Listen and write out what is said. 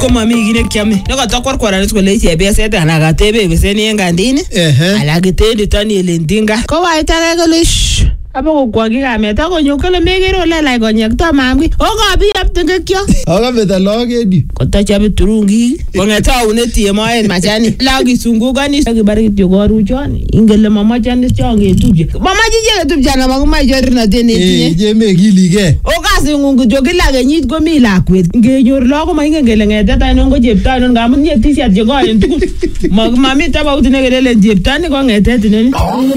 ko mami kine kiame ne ka takwar kwara ko le chebeset ana ka tebe beseni en kandini ala gitendi tani elendinga ko waita ka le abo ko gi ka meta ko nyokole megero le la ko nyekta mamgi o ka bi aptenge kyo aga beta logedi ko ta chabe turungi ko ngeta uneti mo en machani la gi sungu gani gi bari ti go rujon ingele mama jani chonge tuje mama jije tuje na magu mai jorna deni ti je me gilige o ka singu jogi la ge nyit go mi la kwet nge nyor lo ko mai ngele ngeta ta no go jepta no ngamun nyeti sia je go en tuku mami ta ba utine gele jepta ni ko ngeta tineni